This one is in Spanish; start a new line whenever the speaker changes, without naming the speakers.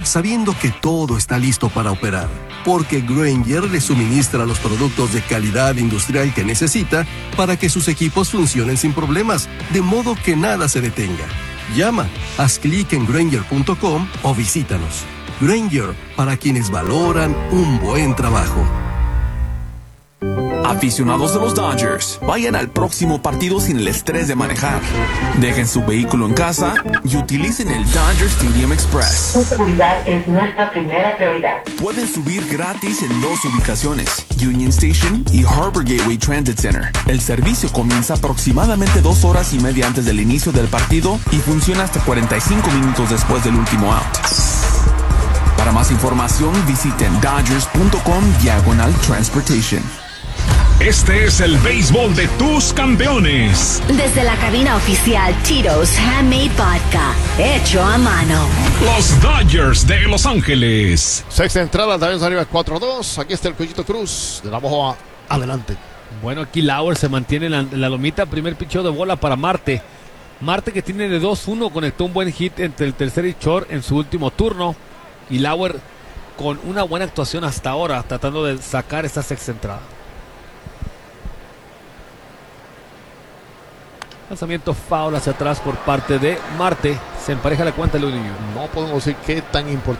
sabiendo que todo está listo para operar, porque Grainger le suministra los productos de calidad industrial que necesita para que sus equipos funcionen sin problemas, de modo que nada se detenga. Llama, haz clic en Grainger.com o visítanos. Grainger, para quienes valoran un buen trabajo.
Aficionados de los Dodgers, vayan al próximo partido sin el estrés de manejar. Dejen su vehículo en casa y utilicen el Dodger Stadium Express.
Su seguridad es nuestra primera prioridad.
Pueden subir gratis en 2 ubicaciones, Union Station y Harbor Gateway Transit Center. El servicio comienza aproximadamente 2 horas y media antes del inicio del partido y funciona hasta 45 minutos después del último out. Para más información, visiten dodgers.com/transportation.
Este es el béisbol de tus campeones.
Desde la cabina oficial Tito's Handmade Vodka, hecho a mano.
Los Dodgers de Los Ángeles.
Sexta entrada, Dodgers arriba 4-2. Aquí está el Cuellito Cruz. De la boja adelante.
Bueno, aquí Lauer se mantiene en la lomita. Primer picheo de bola para Marte. Marte, que tiene de 2-1, conectó un buen hit entre el tercer y short en su último turno. Y Lauer con una buena actuación hasta ahora, tratando de sacar esta sexta entrada. Lanzamiento foul hacia atrás por parte de Marte. Se empareja la cuenta, Luis Niño.
No podemos decir qué tan importante